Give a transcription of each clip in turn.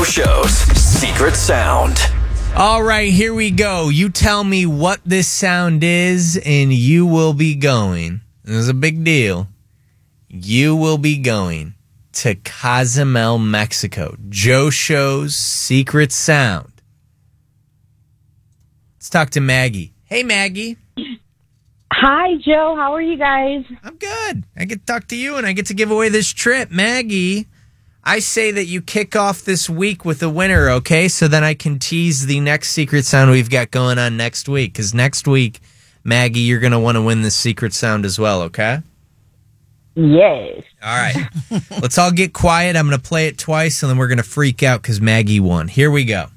Show's secret sound. All right, here we go. You tell me what this sound is, and you will be going. This is a big deal. You will be going to Cozumel, Mexico. Joe Show's secret sound. Let's talk to Maggie. Hey, Maggie. Hi, Joe. How are you guys? I'm good. I get to talk to you, and I get to give away this trip. Maggie, I say that you kick off this week with a winner, okay? So then I can tease the next secret sound we've got going on next week. Because next week, Maggie, you're going to want to win this secret sound as well, okay? Yes. All right. Let's all get quiet. I'm going to play it twice, and then we're going to freak out because Maggie won. Here we go.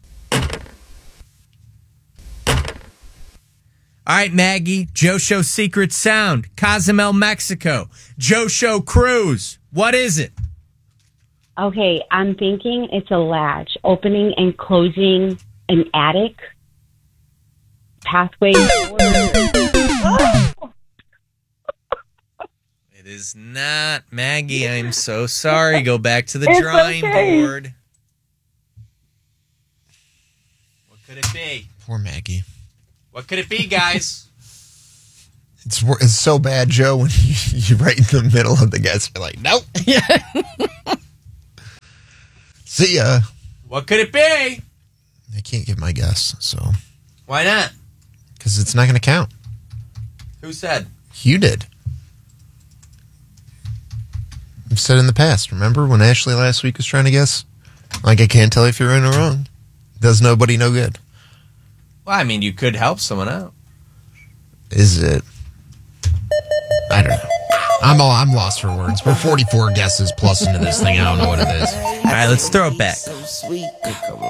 All right, Maggie, Joe Show secret sound, Cozumel, Mexico. Joe Show cruise. What is it? Okay, I'm thinking it's a latch, opening and closing an attic, pathway. It is not. Maggie, I'm so sorry. Go back to the It's drawing okay. board. What could it be? Poor Maggie. What could it be, guys? It's so bad, Joe, when you right in the middle of the guess, you're like, nope. See ya. What could it be? I can't give my guess, so. Why not? Because it's not going to count. Who said? You did. I've said in the past, remember when Ashley last week was trying to guess? Like, I can't tell if you're right or wrong. Does nobody no good. Well, I mean, you could help someone out. Is it? I don't know. I'm lost for words. We're 44 guesses plus into this thing. I don't know what it is. All right, let's throw it back. So sweet, come